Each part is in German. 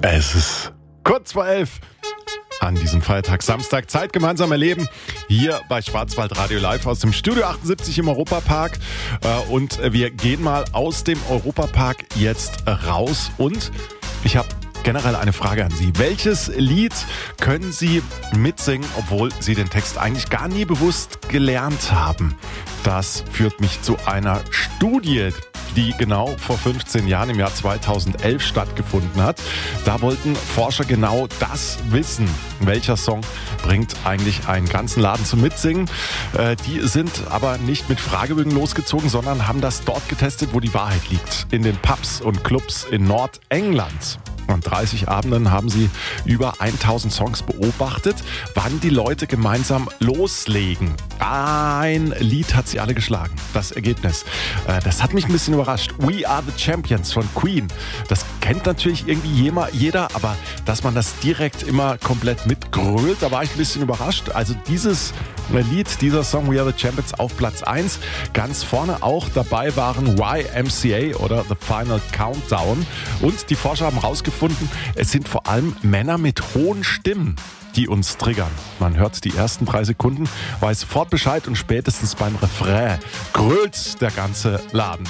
Es ist kurz vor 11 an diesem Feiertag, Samstag. Zeit gemeinsam erleben, hier bei Schwarzwaldradio live aus dem Studio 78 im Europapark. Und wir gehen mal aus dem Europapark jetzt raus. Und ich habe generell eine Frage an Sie. Welches Lied können Sie mitsingen, obwohl Sie den Text eigentlich gar nie bewusst gelernt haben? Das führt mich zu einer Studie, die genau vor 15 Jahren im Jahr 2011 stattgefunden hat. Da wollten Forscher genau das wissen. Welcher Song bringt eigentlich einen ganzen Laden zum Mitsingen? Die sind aber nicht mit Fragebögen losgezogen, sondern haben das dort getestet, wo die Wahrheit liegt. In den Pubs und Clubs in Nordengland. An 30 Abenden haben sie über 1000 Songs beobachtet, wann die Leute gemeinsam loslegen. Ein Lied hat sie alle geschlagen. Das Ergebnis. Das hat mich ein bisschen überrascht. We Are the Champions von Queen. Das kennt natürlich irgendwie jeder, aber dass man das direkt immer komplett mitgrölt, da war ich ein bisschen überrascht. Also dieses Lied, dieser Song We Are the Champions auf Platz 1. Ganz vorne auch dabei waren YMCA oder The Final Countdown. Und die Forscher haben herausgefunden, es sind vor allem Männer mit hohen Stimmen, die uns triggern. Man hört die ersten 3 Sekunden, weiß sofort Bescheid und spätestens beim Refrain grölt der ganze Laden.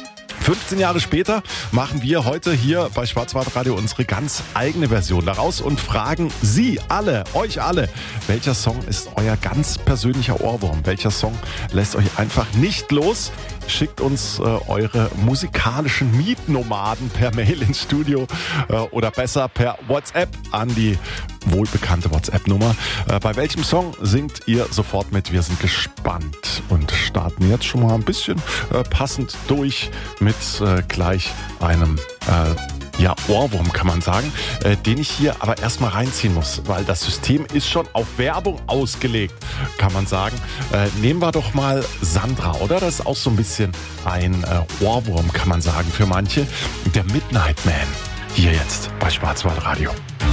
15 Jahre später machen wir heute hier bei Schwarzwaldradio unsere ganz eigene Version daraus und fragen Sie alle, euch alle, welcher Song ist euer ganz persönlicher Ohrwurm? Welcher Song lässt euch einfach nicht los? Schickt uns eure musikalischen Mietnomaden per Mail ins Studio oder besser per WhatsApp an die wohlbekannte WhatsApp-Nummer. Bei welchem Song singt ihr sofort mit? Wir sind gespannt und starten jetzt schon mal ein bisschen passend durch mit gleich einem Ohrwurm, kann man sagen, den ich hier aber erstmal reinziehen muss, weil das System ist schon auf Werbung ausgelegt, kann man sagen. Nehmen wir doch mal Sandra, oder? Das ist auch so ein bisschen ein Ohrwurm, kann man sagen, für manche. Der Midnight Man, hier jetzt bei Schwarzwaldradio.